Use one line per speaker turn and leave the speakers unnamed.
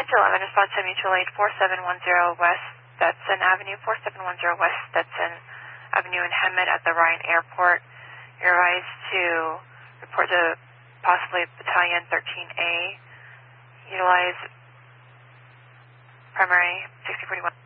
11, response to mutual aid 4710 West Stetson Avenue, 4710 West Stetson Avenue in Hemet at the Ryan Airport. You're advised to report to possibly Battalion 13A. Utilize primary 6041.